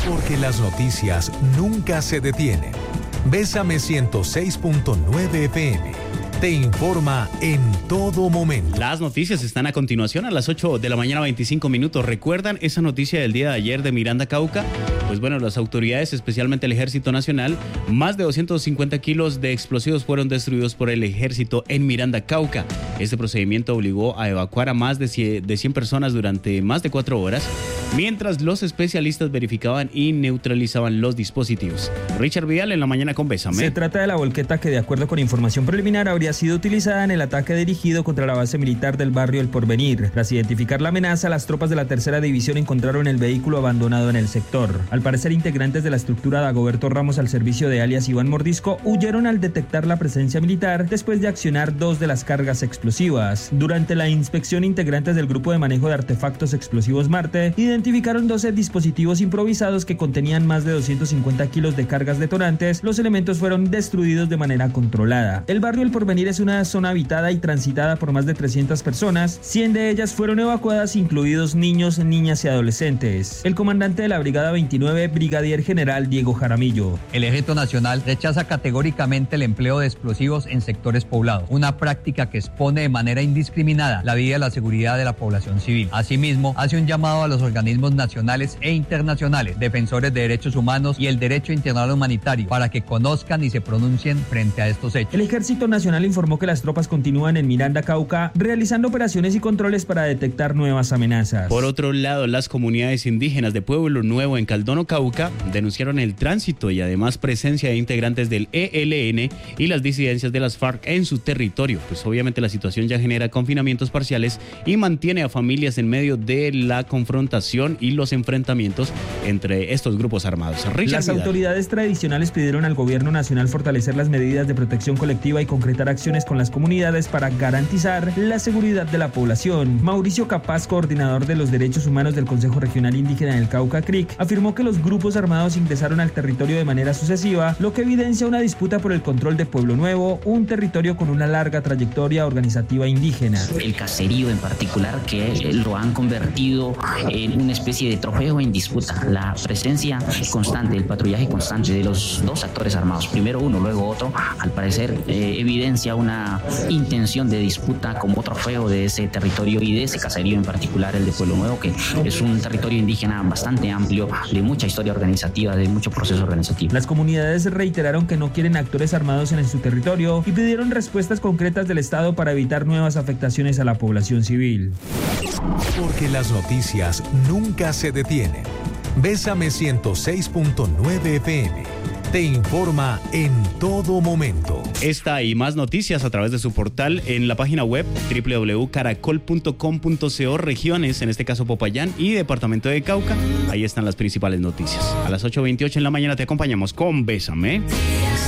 Porque las noticias nunca se detienen. Bésame 106.9 FM. Te informa en todo momento. Las noticias están a continuación a las 8 de la mañana, 25 minutos. ¿Recuerdan esa noticia del día de ayer de Miranda, Cauca? Pues bueno, las autoridades, especialmente el Ejército Nacional, más de 250 kilos de explosivos fueron destruidos por el Ejército en Miranda, Cauca. Este procedimiento obligó a evacuar a más de 100 personas durante más de 4 horas, mientras los especialistas verificaban y neutralizaban los dispositivos. Richard Vidal en la mañana con Bésame. Se trata de la volqueta que, de acuerdo con información preliminar, habría sido utilizada en el ataque dirigido contra la base militar del barrio El Porvenir. Tras identificar la amenaza, las tropas de la tercera división encontraron el vehículo abandonado en el sector. Al parecer, integrantes de la estructura Dagoberto Ramos al servicio de alias Iván Mordisco huyeron al detectar la presencia militar después de accionar 2 de las cargas explosivas. Durante la inspección, integrantes del grupo de manejo de artefactos explosivos Marte identificaron 12 dispositivos improvisados que contenían más de 250 kilos de cargas detonantes. Los elementos fueron destruidos de manera controlada. El barrio El Porvenir es una zona habitada y transitada por más de 300 personas, 100 de ellas fueron evacuadas, incluidos niños, niñas y adolescentes. El comandante de la Brigada 29, Brigadier General Diego Jaramillo. El Ejército Nacional rechaza categóricamente el empleo de explosivos en sectores poblados, una práctica que expone de manera indiscriminada la vida y la seguridad de la población civil. Asimismo, hace un llamado a los organismos nacionales e internacionales, defensores de derechos humanos y el derecho internacional humanitario, para que conozcan y se pronuncien frente a estos hechos. El Ejército Nacional informó que las tropas continúan en Miranda, Cauca, realizando operaciones y controles para detectar nuevas amenazas. Por otro lado, las comunidades indígenas de Pueblo Nuevo en Caldono, Cauca, denunciaron el tránsito y además presencia de integrantes del ELN y las disidencias de las FARC en su territorio. Pues obviamente la situación ya genera confinamientos parciales y mantiene a familias en medio de la confrontación y los enfrentamientos entre estos grupos armados. Las autoridades tradicionales pidieron al gobierno nacional fortalecer las medidas de protección colectiva y concretar acciones con las comunidades para garantizar la seguridad de la población. Mauricio Capaz, coordinador de los derechos humanos del Consejo Regional Indígena del Cauca, CRIC, afirmó que los grupos armados ingresaron al territorio de manera sucesiva, lo que evidencia una disputa por el control de Pueblo Nuevo, un territorio con una larga trayectoria organizativa indígena. El caserío en particular, que lo han convertido en una especie de trofeo en disputa. La presencia constante, el patrullaje constante de los 2 actores armados, primero uno, luego otro, al parecer evidencia una intención de disputa como trofeo de ese territorio y de ese caserío en particular, el de Pueblo Nuevo, que es un territorio indígena bastante amplio, de mucha historia organizativa, de mucho proceso organizativo. Las comunidades reiteraron que no quieren actores armados en su territorio y pidieron respuestas concretas del Estado para evitar nuevas afectaciones a la población civil. Porque las noticias nunca se detienen. Bésame 106.9 FM. Te informa en todo momento. Esta y más noticias a través de su portal en la página web www.caracol.com.co, regiones, en este caso Popayán y departamento de Cauca. Ahí están las principales noticias. A las 8:28 en la mañana te acompañamos con Bésame.